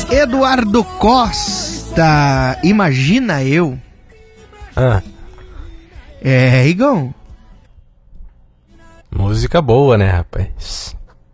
Eduardo Costa, imagina eu. Igão. Música boa, né, rapaz?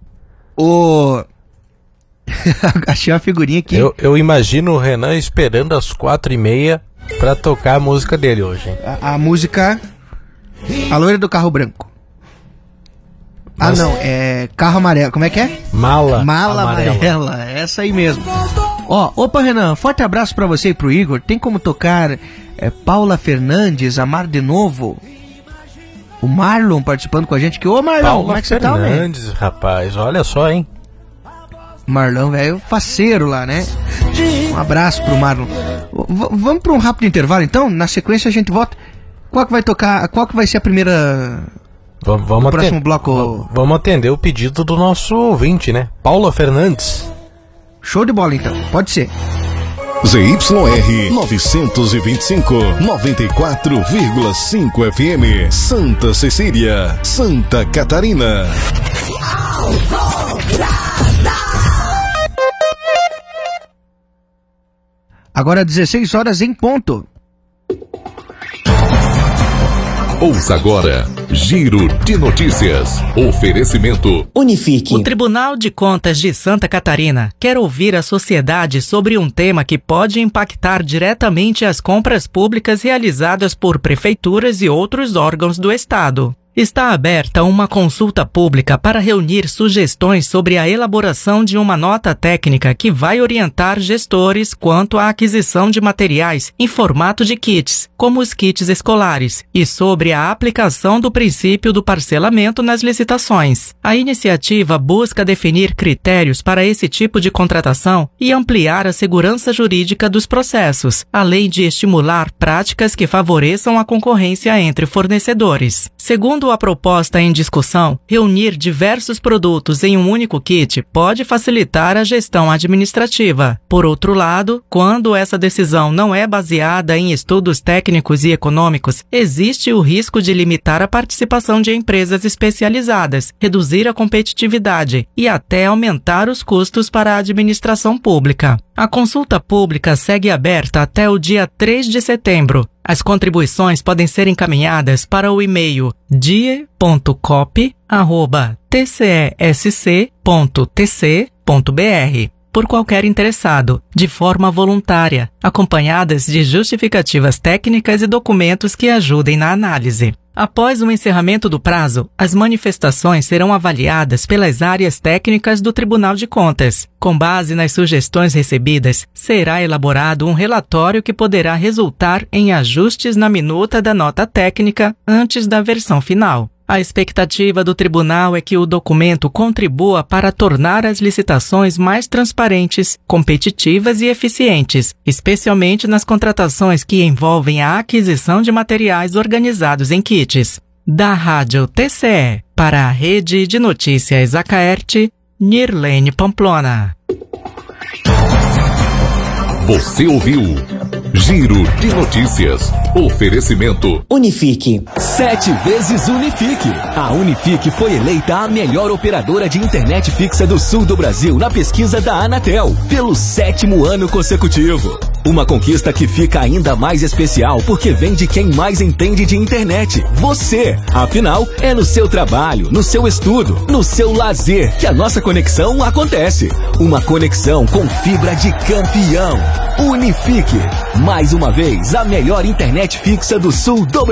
Achei uma figurinha aqui. Eu imagino o Renan esperando às 4h30 pra tocar a música dele hoje, hein? A música... A loira do carro branco. Mas... não, é carro amarelo. Como é que é? Mala amarela. Essa aí mesmo. Opa, Renan, forte abraço pra você e pro Igor. Tem como tocar Paula Fernandes, Amar de Novo? O Marlon participando com a gente. Ô, Marlon, Paula como é que você tá, velho? Fernandes, rapaz, olha só, hein? Marlon, velho, faceiro lá, né? Um abraço pro Marlon. Vamos pra um rápido intervalo, então? Na sequência a gente volta. Qual que vai tocar? Qual que vai ser a primeira... Vamos próximo bloco? Vamos atender o pedido do nosso ouvinte, né? Paula Fernandes. Show de bola, então. Pode ser. ZYR 925, 94,5 FM, Santa Cecília, Santa Catarina. Agora 16 horas em ponto. Ouça agora, Giro de Notícias. Oferecimento Unifique. O Tribunal de Contas de Santa Catarina quer ouvir a sociedade sobre um tema que pode impactar diretamente as compras públicas realizadas por prefeituras e outros órgãos do Estado. Está aberta uma consulta pública para reunir sugestões sobre a elaboração de uma nota técnica que vai orientar gestores quanto à aquisição de materiais em formato de kits, como os kits escolares, e sobre a aplicação do princípio do parcelamento nas licitações. A iniciativa busca definir critérios para esse tipo de contratação e ampliar a segurança jurídica dos processos, além de estimular práticas que favoreçam a concorrência entre fornecedores. Segundo a proposta em discussão, reunir diversos produtos em um único kit pode facilitar a gestão administrativa. Por outro lado, quando essa decisão não é baseada em estudos técnicos e econômicos, existe o risco de limitar a participação de empresas especializadas, reduzir a competitividade e até aumentar os custos para a administração pública. A consulta pública segue aberta até o dia 3 de setembro. As contribuições podem ser encaminhadas para o e-mail die.cop@tcesc.tc.br por qualquer interessado, de forma voluntária, acompanhadas de justificativas técnicas e documentos que ajudem na análise. Após o encerramento do prazo, as manifestações serão avaliadas pelas áreas técnicas do Tribunal de Contas. Com base nas sugestões recebidas, será elaborado um relatório que poderá resultar em ajustes na minuta da nota técnica antes da versão final. A expectativa do tribunal é que o documento contribua para tornar as licitações mais transparentes, competitivas e eficientes, especialmente nas contratações que envolvem a aquisição de materiais organizados em kits. Da Rádio TCE para a Rede de Notícias Acaerte, Nirlene Pamplona. Você ouviu Giro de Notícias. Oferecimento Unifique. 7 vezes Unifique. A Unifique foi eleita a melhor operadora de internet fixa do sul do Brasil na pesquisa da Anatel, pelo 7º ano consecutivo. Uma conquista que fica ainda mais especial porque vem de quem mais entende de internet, você. Afinal, é no seu trabalho, no seu estudo, no seu lazer que a nossa conexão acontece. Uma conexão com fibra de campeão. Unifique. Mais uma vez, a melhor internet fixa do sul do Brasil.